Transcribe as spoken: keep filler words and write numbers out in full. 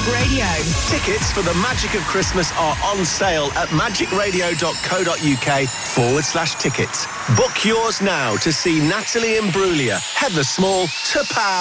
Radio. Tickets for the Magic of Christmas are on sale at magicradio.co.uk forward slash tickets. Book yours now to see Natalie Imbruglia, Heather Small, to Pow.